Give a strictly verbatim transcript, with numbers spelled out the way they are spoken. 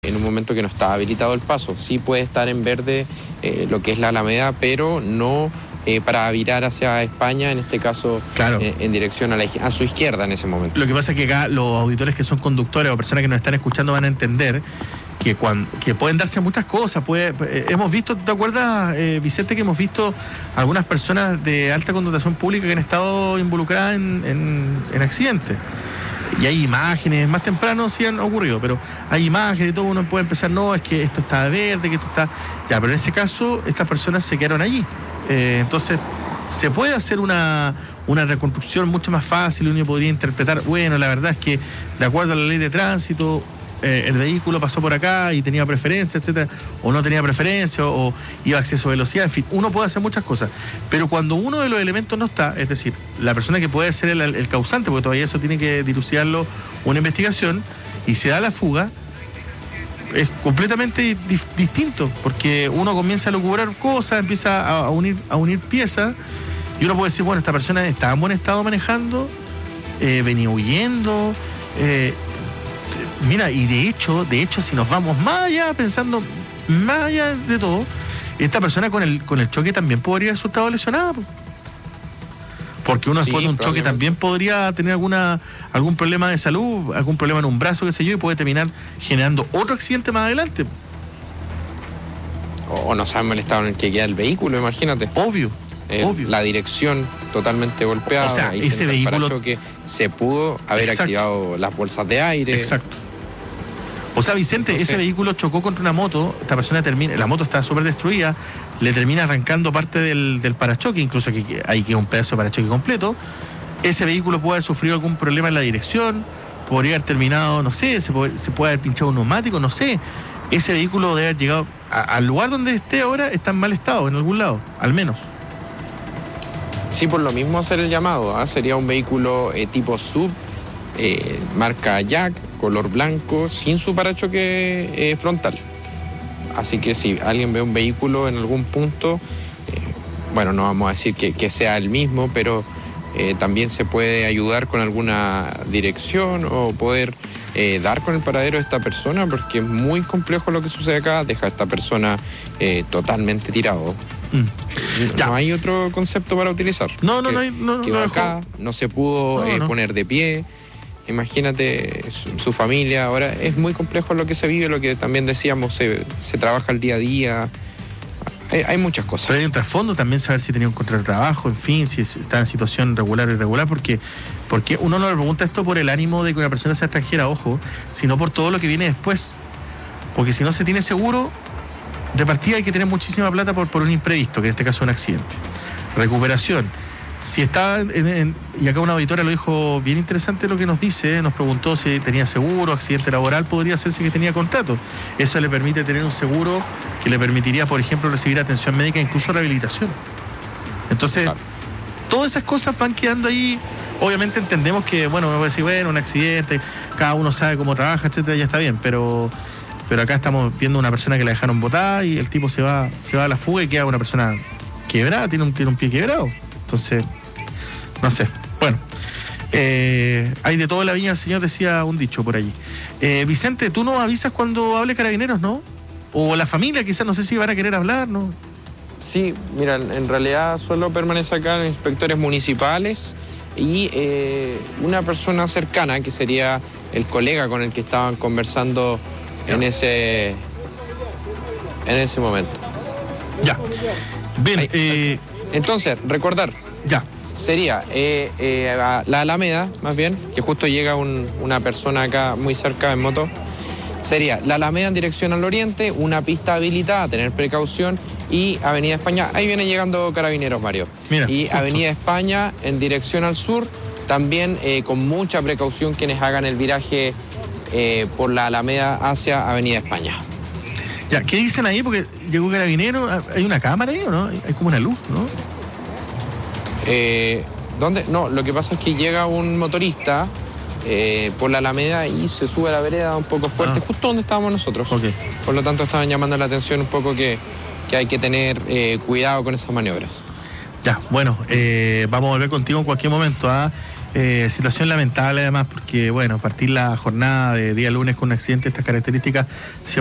en un momento que no está habilitado el paso. Sí puede estar en verde eh, lo que es la Alameda, pero no eh, para virar hacia España, en este caso claro. eh, en dirección a, la, a su izquierda en ese momento. Lo que pasa es que acá los auditores que son conductores o personas que nos están escuchando van a entender que, cuando, que pueden darse muchas cosas. Puede, eh, hemos visto, ¿te acuerdas, eh, Vicente, que hemos visto algunas personas de alta connotación pública que han estado involucradas en, en, en accidentes? Y hay imágenes, más temprano sí han ocurrido, pero hay imágenes y todo, uno puede empezar, no, es que esto está verde, que esto está... Ya, pero en este caso, estas personas se quedaron allí. Eh, entonces, se puede hacer una, una reconstrucción mucho más fácil, uno podría interpretar, bueno, la verdad es que, de acuerdo a la ley de tránsito, eh, el vehículo pasó por acá y tenía preferencia, etcétera, o no tenía preferencia, o, o iba a exceso de velocidad, en fin, uno puede hacer muchas cosas, pero cuando uno de los elementos no está, es decir, la persona que puede ser el, el causante, porque todavía eso tiene que dilucidarlo una investigación, y se da la fuga, es completamente di- distinto, porque uno comienza a lucubrar cosas, empieza a, a unir a unir piezas, y uno puede decir, bueno, esta persona estaba en buen estado manejando, eh, venía huyendo, eh, mira, y de hecho, de hecho, si nos vamos más allá, pensando más allá de todo, esta persona con el con el choque también podría haber resultado lesionada, porque uno después Sí, de un choque también podría tener alguna algún problema de salud, algún problema en un brazo, qué sé yo, y puede terminar generando otro accidente más adelante. O, o no sabemos el estado en el que queda el vehículo, imagínate. Obvio, eh, obvio. La dirección totalmente golpeada. O sea, ahí ese se vehículo... que se pudo haber Exacto. activado las bolsas de aire. Exacto. O sea, Vicente, Entonces, ese vehículo chocó contra una moto, esta persona termina, la moto está súper destruida, le termina arrancando parte del, del parachoque, incluso que ahí queda un pedazo de parachoque completo. Ese vehículo puede haber sufrido algún problema en la dirección, podría haber terminado, no sé, se puede, se puede haber pinchado un neumático, no sé. Ese vehículo debe haber llegado a, al lugar donde esté ahora, está en mal estado, en algún lado, al menos. Sí, por lo mismo hacer el llamado, ¿eh? Sería un vehículo eh, tipo sub, eh, marca Jack, color blanco, sin su parachoque eh, frontal. Así que si alguien ve un vehículo en algún punto, eh, bueno, no vamos a decir que, que sea el mismo, pero eh, también se puede ayudar con alguna dirección o poder eh, dar con el paradero de esta persona, porque es muy complejo lo que sucede acá, deja a esta persona eh, totalmente tirado. Mm. No, no hay otro concepto para utilizar. No, no, que, no hay. No, que no va dejó. acá, no se pudo no, eh, no. poner de pie. Imagínate su, su familia. Ahora es muy complejo lo que se vive, lo que también decíamos, se, se trabaja el día a día. Hay, hay muchas cosas. Pero hay un trasfondo también, saber si tenía un contrato de trabajo, en fin, si está en situación regular o irregular, porque, porque uno no le pregunta esto por el ánimo de que una persona sea extranjera, ojo, sino por todo lo que viene después. Porque si no se tiene seguro, de partida hay que tener muchísima plata por, por un imprevisto, que en este caso es un accidente. Recuperación. Si está, en, en, y acá una auditora lo dijo bien interesante lo que nos dice, nos preguntó si tenía seguro, accidente laboral, podría hacerse que tenía contrato. Eso le permite tener un seguro que le permitiría, por ejemplo, recibir atención médica, incluso rehabilitación. Entonces, claro, todas esas cosas van quedando ahí. Obviamente entendemos que, bueno, me voy a decir, bueno, un accidente, cada uno sabe cómo trabaja, etcétera, ya está bien, pero... Pero acá estamos viendo una persona que la dejaron botada y el tipo se va se va a la fuga y queda una persona quebrada, tiene un, tiene un pie quebrado. Entonces, no sé. Bueno, eh, hay de todo en la viña, el señor decía un dicho por allí. Eh, Vicente, tú nos avisas cuando hable Carabineros, ¿no? O la familia, quizás, no sé si van a querer hablar, ¿no? Sí, mira, en realidad solo permanece acá los inspectores municipales y eh, una persona cercana, que sería el colega con el que estaban conversando en ese en ese momento. Ya. Bien, Ahí, eh, entonces, recordar. Ya. Sería eh, eh, la Alameda, más bien, que justo llega un, una persona acá muy cerca en moto. Sería la Alameda en dirección al oriente, una pista habilitada, tener precaución, y Avenida España, ahí viene llegando Carabineros, Mario. Mira, y justo. Avenida España en dirección al sur, también eh, con mucha precaución quienes hagan el viraje Eh, por la Alameda hacia Avenida España. Ya, ¿qué dicen ahí? Porque llegó Carabinero, ¿hay una cámara ahí o no? Hay como una luz, ¿no? Eh, ¿Dónde? No, lo que pasa es que llega un motorista eh, por la Alameda y se sube a la vereda un poco fuerte, ah. justo donde estábamos nosotros. Okay. Por lo tanto, estaban llamando la atención un poco que, que hay que tener eh, cuidado con esas maniobras. Ya, bueno, eh, vamos a volver contigo en cualquier momento, ¿ah? Eh, situación lamentable además porque, bueno, partir la jornada de día lunes con un accidente de estas características